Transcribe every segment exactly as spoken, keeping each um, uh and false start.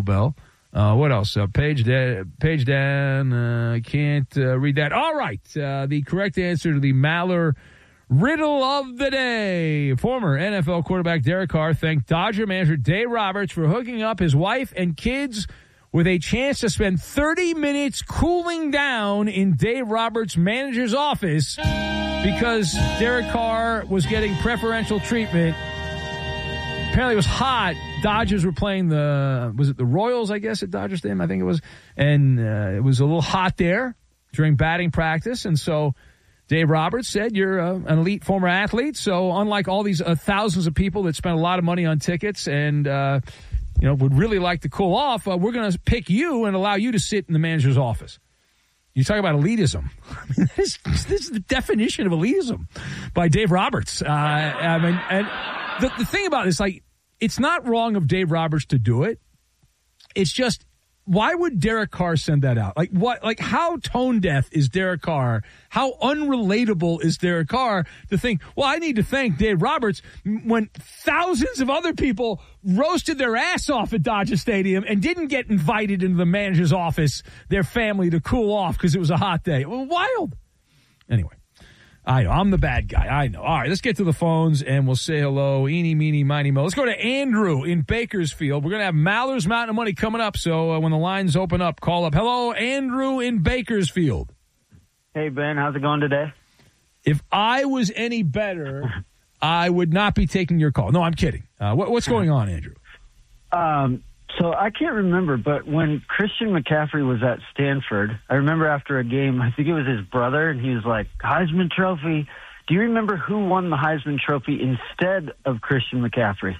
Taco Bell. Uh, what else? Uh, page, da- page down. I uh, can't uh, read that. All right. Uh, the correct answer to the Maller riddle of the day. Former N F L quarterback Derek Carr thanked Dodger manager Dave Roberts for hooking up his wife and kids with a chance to spend thirty minutes cooling down in Dave Roberts' manager's office because Derek Carr was getting preferential treatment. Apparently it was hot. Dodgers were playing the, was it the Royals, I guess, at Dodger Stadium, I think it was. And uh, it was a little hot there during batting practice. And so Dave Roberts said, you're uh, an elite former athlete. So unlike all these uh, thousands of people that spent a lot of money on tickets and, uh, you know, would really like to cool off, uh, we're going to pick you and allow you to sit in the manager's office. You talk about elitism. I mean, this, this is the definition of elitism by Dave Roberts. Uh, I mean, and the, the thing about this, like, it's not wrong of Dave Roberts to do it. It's just, why would Derek Carr send that out? Like, what? Like, how tone deaf is Derek Carr? How unrelatable is Derek Carr to think, well, I need to thank Dave Roberts when thousands of other people roasted their ass off at Dodger Stadium and didn't get invited into the manager's office, their family, to cool off because it was a hot day. Well, wild. Anyway. I know. I'm the bad guy. I know. All right, let's get to the phones, and we'll say hello. Eeny, meeny, miny, mo. Let's go to Andrew in Bakersfield. We're going to have Maller's Mountain of Money coming up, so uh, when the lines open up, call up. Hello, Andrew in Bakersfield. Hey, Ben. How's it going today? If I was any better, I would not be taking your call. No, I'm kidding. Uh, what, what's going on, Andrew? Um, so I can't remember, but when Christian McCaffrey was at Stanford, I remember after a game, I think it was his brother, and he was like, Heisman Trophy. Do you remember who won the Heisman Trophy instead of Christian McCaffrey?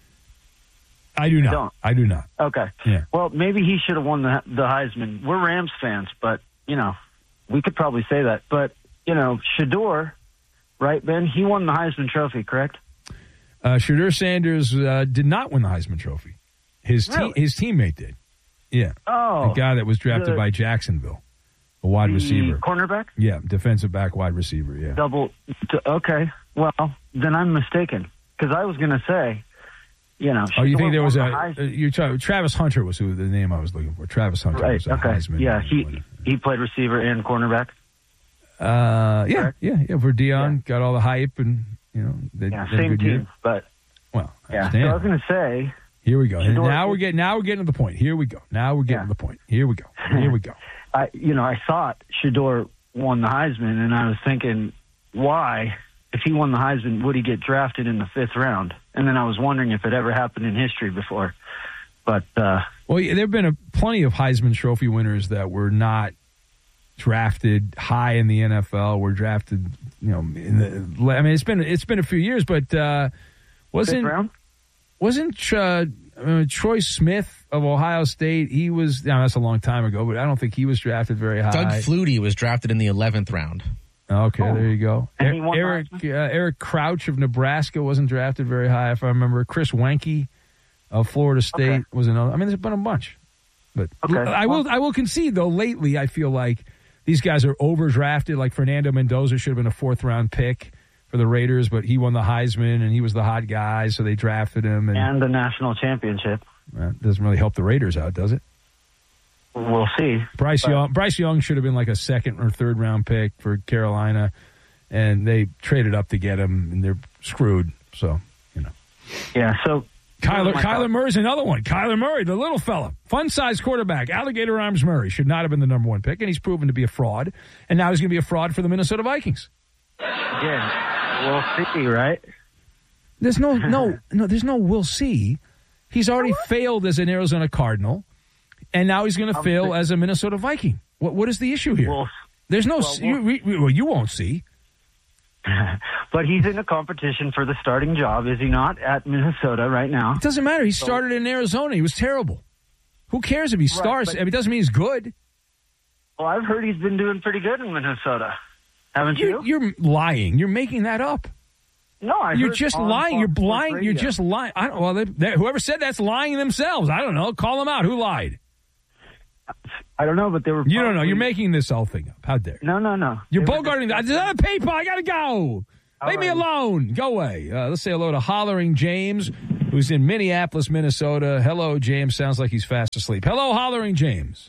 I do not. I don't. I do not. Okay. Yeah. Well, maybe he should have won the the Heisman. We're Rams fans, but, you know, we could probably say that. But, you know, Shedeur, right, Ben? He won the Heisman Trophy, correct? Uh, Shedeur Sanders uh, did not win the Heisman Trophy. His really? te- his teammate did. Yeah. Oh. The guy that was drafted the, by Jacksonville, a wide the receiver. Cornerback? Yeah, defensive back, wide receiver, yeah. Double. T- okay. Well, then I'm mistaken. Because I was going to say, you know. Oh, you think there was a. Heisman. Uh, you're tra- Travis Hunter was who the name I was looking for. Travis Hunter right. was a okay. Heisman. Yeah, he, he played receiver and cornerback. Uh, yeah, Correct? yeah, yeah. For Deion, Yeah. got all the hype and, you know. They, Yeah, they same good team. year. But, well, I yeah. So understand. I was going to say. Here we go. And Shedeur, now we're getting now we're getting to the point. Here we go. Now we're getting Yeah. to the point. Here we go. Here we go. I, you know, I thought Shedeur won the Heisman, and I was thinking, why, if he won the Heisman, would he get drafted in the fifth round? And then I was wondering if it ever happened in history before. But uh, well, yeah, there have been a, plenty of Heisman Trophy winners that were not drafted high in the N F L. Were drafted, you know, in the. I mean, it's been it's been a few years, but uh, wasn't fifth round? wasn't uh, uh, Troy Smith of Ohio State? He was. Now that's a long time ago, but I don't think he was drafted very high. Doug Flutie was drafted in the eleventh round. Okay, Oh. there you go. And he won Eric uh, Eric Crouch of Nebraska wasn't drafted very high, if I remember. Chris Wenke of Florida State Okay. was another. I mean, there's been a bunch, but Okay. I will I will concede though. Lately, I feel like these guys are overdrafted. Like Fernando Mendoza should have been a fourth round pick for the Raiders, but he won the Heisman and he was the hot guy, so they drafted him. And, And the national championship. uh, doesn't really help the Raiders out, does it? We'll see. Bryce But- Young, Bryce Young should have been like a second or third round pick for Carolina, and they traded up to get him, and they're screwed. So, you know. Yeah, so. Kyler, my Kyler thought. Murray's another one. Kyler Murray, the little fella, fun-sized quarterback, alligator arms Murray, should not have been the number one pick, and he's proven to be a fraud. And now he's going to be a fraud for the Minnesota Vikings. Again, we'll see, right? There's no, no, no. There's no. We'll see. He's already failed as an Arizona Cardinal, and now he's going to Um, fail but- as a Minnesota Viking. What, what is the issue here? We'll, There's no. well, you, we'll- you, well, you won't see. but he's in a competition for the starting job, is he not, at Minnesota right now? It doesn't matter. He started in Arizona. He was terrible. Who cares if he starts? but- I mean, it doesn't mean he's good. Well, I've heard he's been doing pretty good in Minnesota. Haven't you? You're, you're lying. You're making that up. no, I You're heard just on lying. You're Fox Sports blind. You're Radio. just lying. I don't, well, they, they, whoever said that's lying themselves. I don't know. Call them out. Who lied? I don't know, but they were. You don't know. probably- You're making this whole thing up. How dare you? No, no, no. You're They were bogarting. There's other people. I got to go. Leave me alone. Go away. Uh, let's say hello to Hollering James, who's in Minneapolis, Minnesota. Hello, James. Sounds like he's fast asleep. Hello, Hollering James.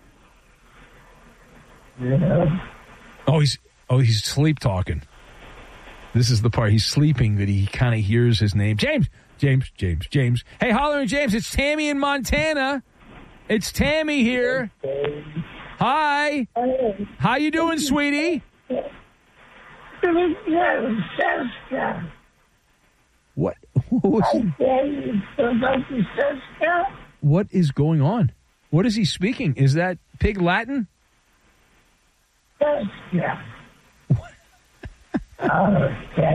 Yeah. Oh, he's oh he's sleep talking. This is the part he's sleeping that he kind of hears his name. James, James, James, James. Hey, Hollering James, it's Tammy in Montana. It's Tammy here. Hi. How you doing, sweetie? What? What is going on? What is he speaking? Is that pig Latin? Yeah. Oh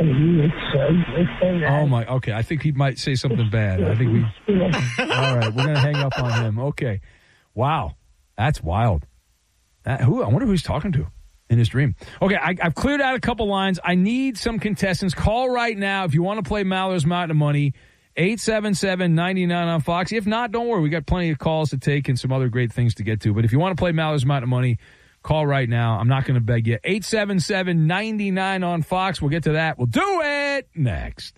my! Okay, I think he might say something bad. I think we. All right, we're gonna hang up on him. Okay, wow, that's wild. That, who? I wonder who he's talking to in his dream. Okay, I, I've cleared out a couple lines. I need some contestants. Call right now if you want to play Maller's Mountain of Money. eight seven seven, nine nine on Fox. If not, don't worry. We got plenty of calls to take and some other great things to get to. But if you want to play Maller's Mountain of Money, call right now. I'm not going to beg you. eight seven seven, nine nine on Fox. We'll get to that. We'll do it next.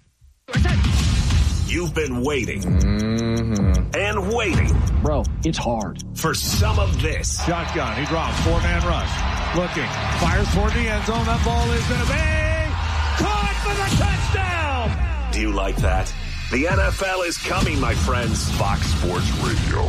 You've been waiting mm-hmm. and waiting. Bro, it's hard. For some of this. Shotgun. He drops. Four-man rush. Looking. Fires toward the end zone. That ball is going to be caught for the touchdown. Do you like that? The N F L is coming, my friends. Fox Sports Radio.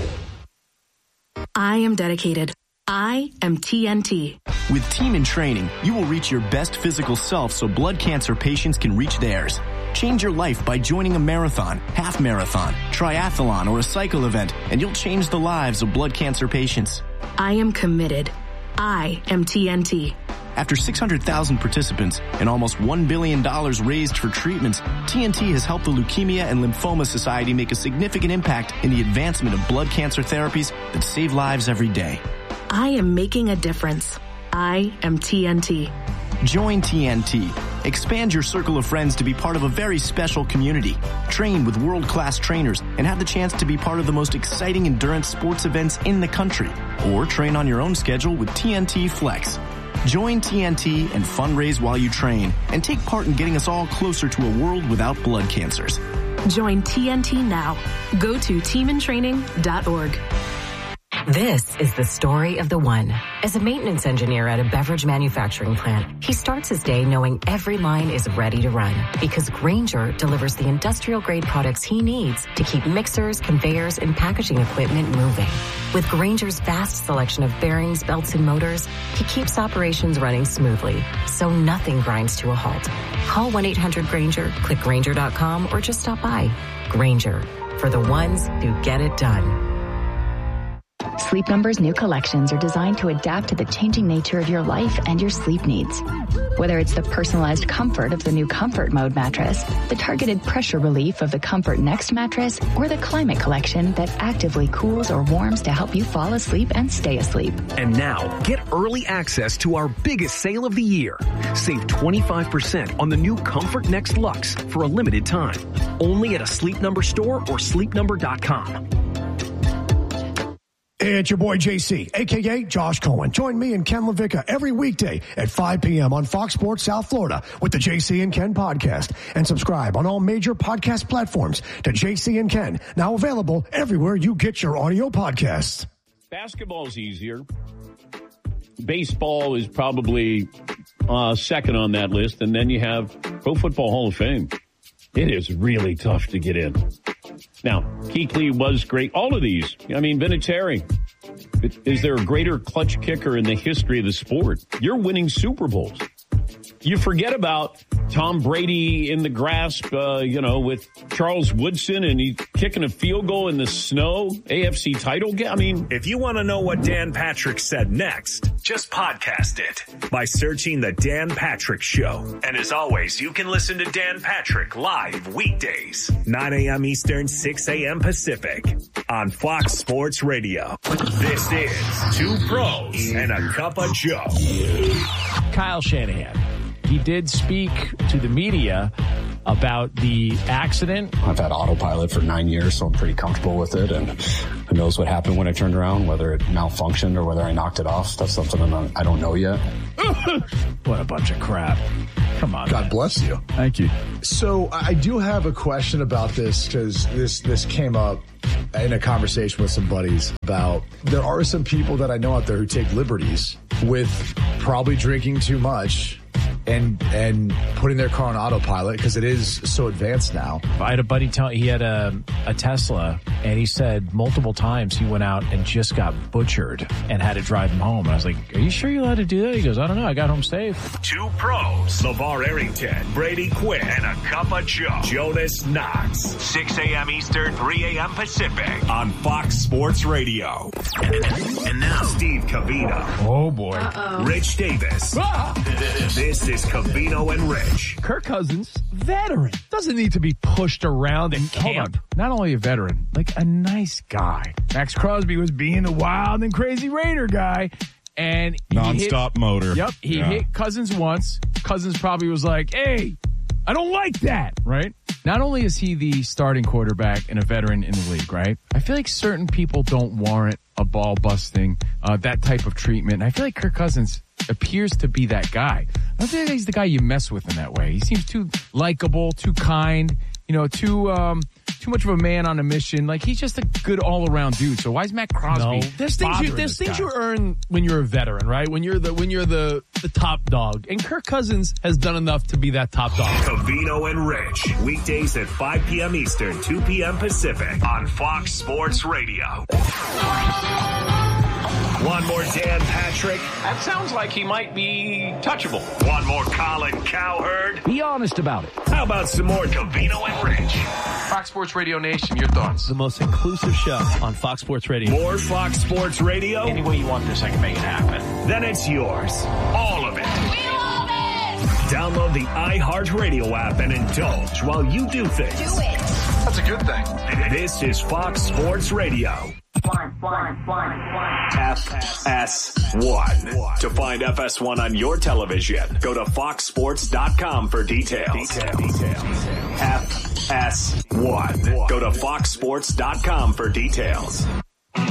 I am dedicated. I am T N T. With Team in Training, you will reach your best physical self so blood cancer patients can reach theirs. Change your life by joining a marathon, half marathon, triathlon, or a cycle event, and you'll change the lives of blood cancer patients. I am committed. I am T N T. After six hundred thousand participants and almost one billion dollars raised for treatments, T N T has helped the Leukemia and Lymphoma Society make a significant impact in the advancement of blood cancer therapies that save lives every day. I am making a difference. I am T N T. Join T N T. Expand your circle of friends to be part of a very special community. Train with world-class trainers and have the chance to be part of the most exciting endurance sports events in the country. Or train on your own schedule with T N T Flex. Join T N T and fundraise while you train and take part in getting us all closer to a world without blood cancers. Join T N T now. Go to team in training dot org. This is the story of the one. As a maintenance engineer at a beverage manufacturing plant, he starts his day knowing every line is ready to run because Grainger delivers the industrial-grade products he needs to keep mixers, conveyors, and packaging equipment moving. With Grainger's vast selection of bearings, belts, and motors, he keeps operations running smoothly, so nothing grinds to a halt. Call one eight hundred Grainger, click Grainger dot com, or just stop by. Grainger, for the ones who get it done. Sleep Number's new collections are designed to adapt to the changing nature of your life and your sleep needs. Whether it's the personalized comfort of the new Comfort Mode mattress, the targeted pressure relief of the Comfort Next mattress, or the Climate Collection that actively cools or warms to help you fall asleep and stay asleep. And now, get early access to our biggest sale of the year. Save twenty-five percent on the new Comfort Next Luxe for a limited time. Only at a Sleep Number store or sleep number dot com. It's your boy J C, a k a. Josh Cohen. Join me and Ken LaVicka every weekday at five p.m. on Fox Sports South Florida with the J C and Ken podcast. And subscribe on all major podcast platforms to J C and Ken, now available everywhere you get your audio podcasts. Basketball's easier. Baseball is probably uh, second on that list. And then you have Pro Football Hall of Fame. It is really tough to get in. Now, Kuechly was great. All of these. I mean, Vinatieri. Is there a greater clutch kicker in the history of the sport? You're winning Super Bowls. You forget about Tom Brady in the grasp, uh, you know, with Charles Woodson and he kicking a field goal in the snow, A F C title game. I mean, if you want to know what Dan Patrick said next, just podcast it by searching The Dan Patrick Show. And as always, you can listen to Dan Patrick live weekdays, nine a.m. Eastern, six a.m. Pacific on Fox Sports Radio. This is Two Pros and a Cup of Joe. Kyle Shanahan. He did speak to the media about the accident. I've had autopilot for nine years, so I'm pretty comfortable with it. And who knows what happened when I turned around, whether it malfunctioned or whether I knocked it off. That's something I'm not, I don't know yet. What a bunch of crap. Come on. God man. bless you. Thank you. So I do have a question about this because this this came up in a conversation with some buddies about there are some people that I know out there who take liberties with probably drinking too much and and putting their car on autopilot because it is so advanced now. I had a buddy tell he had a, a Tesla, and he said multiple times he went out and just got butchered and had to drive him home. And I was like, are you sure you're allowed to do that? He goes, I don't know. I got home safe. Two pros, LeVar Arrington, Brady Quinn, and a cup of Joe, Jonas Knox. six a.m. Eastern, three a.m. Pacific on Fox Sports Radio. And now, Steve Covino. Oh, boy. Uh-oh. Rich Davis. Ah! This is Covino and Rich. Kirk Cousins, veteran. Doesn't need to be pushed around in camp. Not only a veteran, like a nice guy. Max Crosby was being a wild and crazy Raider guy. And he Non-stop hit, motor. Yep. He Yeah. hit Cousins once. Cousins probably was like, hey, I don't like that, right? Not only is he the starting quarterback and a veteran in the league, right? I feel like certain people don't warrant a ball busting, uh, that type of treatment. And I feel like Kirk Cousins appears to be that guy. I don't think he's the guy you mess with in that way. He seems too likable, too kind, you know, too um, too much of a man on a mission. Like, he's just a good all-around dude. So why is Matt Crosby? No. There's things you there's things guy? you earn when you're a veteran, right? When you're the when you're the, the top dog. And Kirk Cousins has done enough to be that top dog. Covino and Rich. Weekdays at five p.m. Eastern, two p.m. Pacific on Fox Sports Radio. One more Dan Patrick. That sounds like he might be touchable. One more Colin Cowherd. Be honest about it. How about some more Covino and Rich? Fox Sports Radio Nation, your thoughts? The most inclusive show on Fox Sports Radio. More Fox Sports Radio? Any way you want this, I can make it happen. Then it's yours. All of it. We love it! Download the iHeartRadio app and indulge while you do things. Do it. That's a good thing. This is Fox Sports Radio. One, one, one, one. F S one. To find F S one on your television, go to fox sports dot com for details. Details. F S one. Go to fox sports dot com for details.